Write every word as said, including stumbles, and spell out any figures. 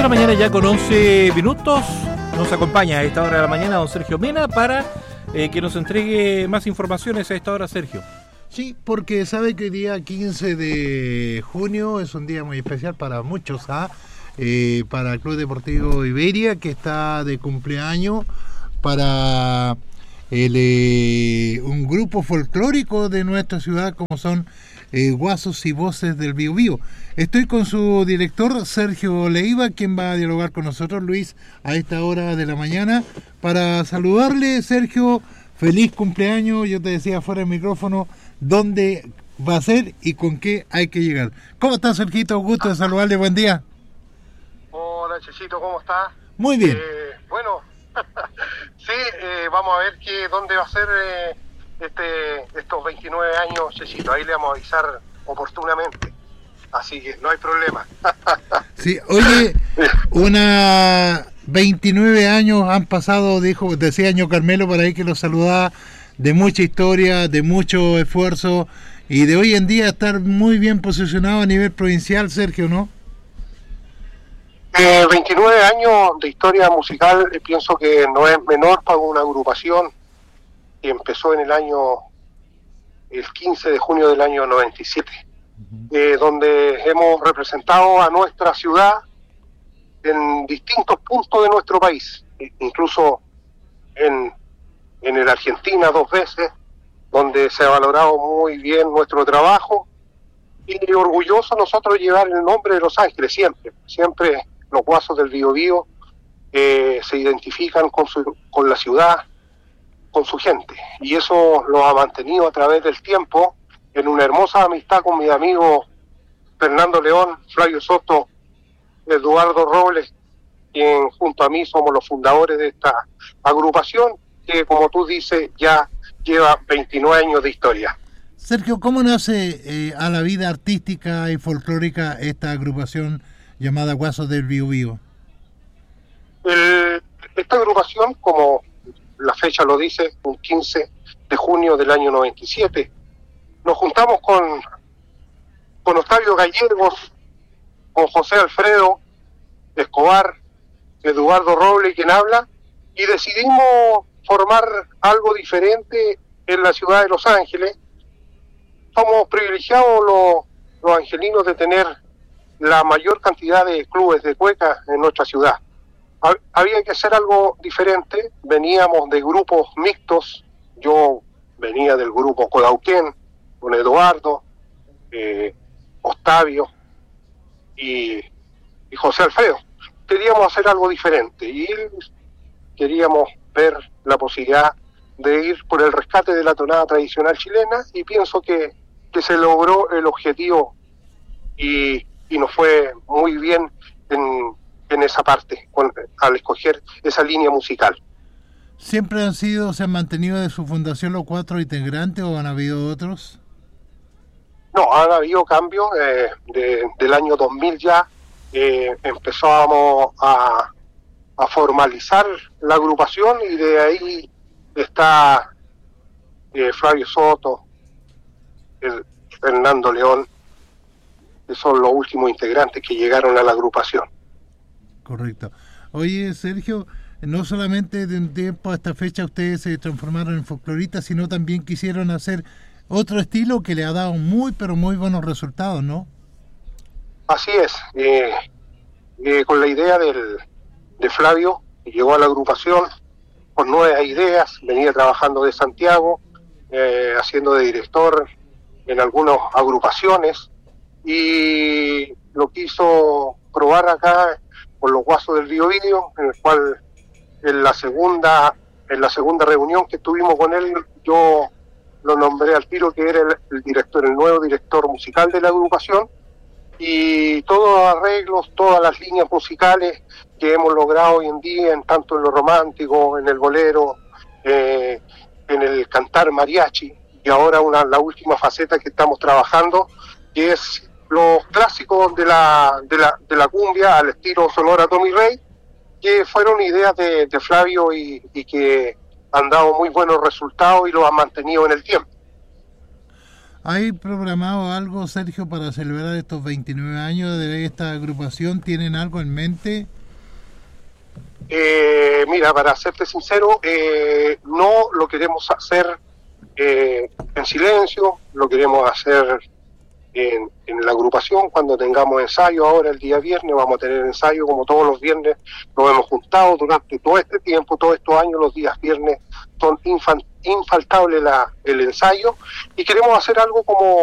de la mañana ya con once minutos. Nos acompaña a esta hora de la mañana don Sergio Mena para eh, que nos entregue más informaciones a esta hora, Sergio. Sí, porque sabe que el día quince de junio es un día muy especial para muchos, ¿ah? Eh, para el Club Deportivo Iberia, que está de cumpleaños, para el, eh, un grupo folclórico de nuestra ciudad, como son eh, Guasos y Voces del Biobío. Estoy con su director, Sergio Leiva, quien va a dialogar con nosotros, Luis, a esta hora de la mañana, para saludarle. Sergio, feliz cumpleaños. Yo te decía fuera del micrófono dónde va a ser y con qué hay que llegar. ¿Cómo estás, Sergito? Gusto de saludarle, buen día. Hola, Chechito, ¿cómo estás? Muy bien. Eh, bueno, sí, eh, vamos a ver que dónde va a ser eh, este estos veintinueve años, Chechito. Ahí le vamos a avisar oportunamente. Así que no hay problema. Sí, oye, una veintinueve años han pasado, dijo, decía año Carmelo por ahí que lo saludaba, de mucha historia, de mucho esfuerzo y de hoy en día estar muy bien posicionado a nivel provincial, Sergio, ¿no? Eh, veintinueve años de historia musical, eh, pienso que no es menor para una agrupación que empezó en el año, el quince de junio del año noventa y siete. Eh, donde hemos representado a nuestra ciudad en distintos puntos de nuestro país, incluso en, en el Argentina dos veces, donde se ha valorado muy bien nuestro trabajo, y orgulloso nosotros llevar el nombre de Los Ángeles siempre, siempre los Guasos del Biobío eh, se identifican con, su, con la ciudad, con su gente, y eso lo ha mantenido a través del tiempo, en una hermosa amistad con mis amigos Fernando León, Flavio Soto, Eduardo Robles, quien junto a mí somos los fundadores de esta agrupación, que como tú dices ya lleva veintinueve años de historia. Sergio, ¿cómo nace eh, a la vida artística y folclórica esta agrupación llamada Guasos del Biobío? El, esta agrupación, como la fecha lo dice, un quince de junio del año noventa y siete, nos juntamos con, con Octavio Gallegos, con José Alfredo Escobar, Eduardo Robles, quien habla, y decidimos formar algo diferente en la ciudad de Los Ángeles. Somos privilegiados los, los angelinos de tener la mayor cantidad de clubes de cueca en nuestra ciudad. Había que hacer algo diferente, veníamos de grupos mixtos, yo venía del grupo Codauquén, con Eduardo, eh, Octavio y, y José Alfredo. Queríamos hacer algo diferente y queríamos ver la posibilidad de ir por el rescate de la tonada tradicional chilena y pienso que, que se logró el objetivo y, y nos fue muy bien en, en esa parte, con, al escoger esa línea musical. ¿Siempre han sido, se han mantenido de su fundación los cuatro integrantes o han habido otros? No, han habido cambios. Eh, de, del año dos mil ya eh, empezamos a, a formalizar la agrupación y de ahí está eh, Flavio Soto, el Fernando León, que son los últimos integrantes que llegaron a la agrupación. Correcto. Oye, Sergio, no solamente de un tiempo a esta fecha ustedes se transformaron en folcloristas, sino también quisieron hacer otro estilo que le ha dado muy, pero muy buenos resultados, ¿no? Así es. Eh, eh, con la idea del, de Flavio, que llegó a la agrupación con nuevas ideas, venía trabajando de Santiago, eh, haciendo de director en algunas agrupaciones, y lo quiso probar acá con los Guasos del Biobío, en el cual en la segunda en la segunda reunión que tuvimos con él, yo lo nombré al tiro que era el, el director, el nuevo director musical de la agrupación, y todos los arreglos, todas las líneas musicales que hemos logrado hoy en día, en tanto en lo romántico, en el bolero, eh, en el cantar mariachi, y ahora una la última faceta que estamos trabajando, que es los clásicos de la de la, de la cumbia al estilo Sonora Tommy Rey, que fueron ideas de, de Flavio y, y que han dado muy buenos resultados y los han mantenido en el tiempo. ¿Hay programado algo, Sergio, para celebrar estos veintinueve años de esta agrupación? ¿Tienen algo en mente? Eh, mira, para serte sincero, eh, no lo queremos hacer eh, en silencio, lo queremos hacer en, en la agrupación. Cuando tengamos ensayo ahora el día viernes, vamos a tener ensayo como todos los viernes. Nos hemos juntado durante todo este tiempo, todos estos años, los días viernes son infan, infaltables la, el ensayo, y queremos hacer algo como